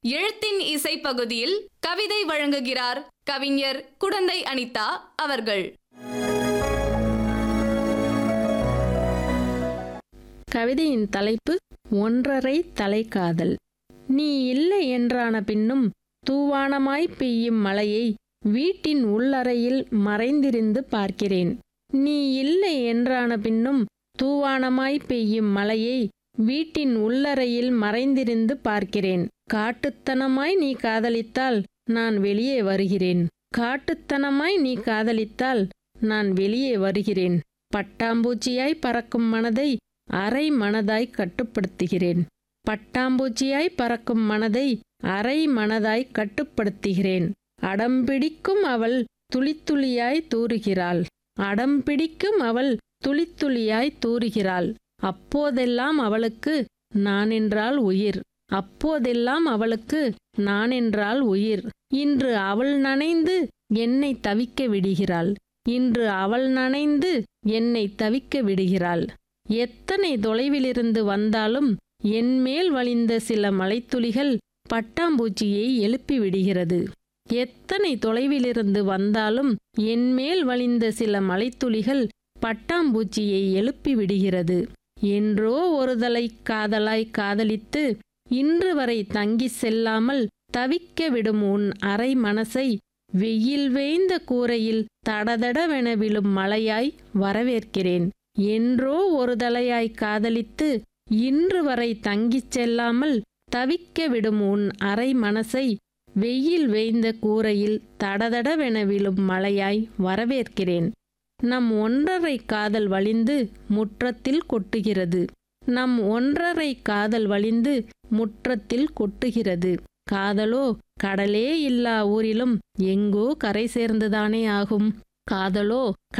எழுத்தின் இசை பகுதியில் கவிதை வழங்குகிறார் கவிஞர் குடந்தை அனிதா அவர்கள். கவிதையின் தலைப்பு ஒன்றரை தலைக்காதல். நீ இல்லை என்றான பின்னும் தூவானமாய் பெய்யும் மழையை வீட்டின் உள்ளறையில் மறைந்திருந்து பார்க்கிறேன். நீ இல்லை என்றான பின்னும் தூவானமாய் பெய்யும் மழையை வீட்டின் உள்ளறையில் மறைந்திருந்து பார்க்கிறேன். காட்டுத்தனமாய் நீ காதலித்தால் நான் வெளியே வருகிறேன். காட்டுத்தனமாய் நீ காதலித்தால் நான் வெளியே வருகிறேன். பட்டாம்பூச்சியாய் பறக்கும் மனதை அரை மனதாய் கட்டுப்படுத்துகிறேன். பட்டாம்பூச்சியாய் பறக்கும் மனதை அரை மனதாய் கட்டுப்படுத்துகிறேன். அடம்பிடிக்கும் அவள் துளித்துளியாய் தூறுகிறாள். அடம்பிடிக்கும் அவள் துளித்துளியாய் தூறுகிறாள். அப்போதெல்லாம் அவளுக்கு நானென்றால் உயிர். அப்போதெல்லாம் அவளுக்கு நானென்றால் உயிர். இன்று அவள் நனைந்து என்னை தவிக்க விடுகிறாள். இன்று அவள் நனைந்து என்னை தவிக்க விடுகிறாள். எத்தனை தொலைவிலிருந்து வந்தாலும் என்மேல் வழிந்த சில மழைத்துளிகள் பட்டாம்பூச்சியை எழுப்பி விடுகிறது. எத்தனை தொலைவிலிருந்து வந்தாலும் என்மேல் வழிந்த சில மழைத்துளிகள் பட்டாம்பூச்சியை எழுப்பி விடுகிறது. என்றோ ஒருதலை காதலாய் காதலித்து இன்று வரை தங்கி செல்லாமல் தவிக்க விடும் உன் அரை மனசை வெயில் வேய்ந்த கூரையில் தடதடவென விழும் மழையாய் வரவேற்கிறேன். என்றோ ஒரு தலையாய் காதலித்து இன்று வரை தங்கிச் செல்லாமல் தவிக்க விடும் உன் அரை மனசை வெயில் வேய்ந்த கூரையில் தடதடவென விழும் மழையாய் வரவேற்கிறேன். நம் ஒன்றரை காதல் வழிந்து முற்றத்தில் கொட்டுகிறது. நம் ஒன்றரை காதல் வழிந்து முற்றத்தில் கொட்டுகிறது. காதலோ கடலே இல்லா ஊரிலும் எங்கோ கரை சேர்ந்துதானே ஆகும். காதலோ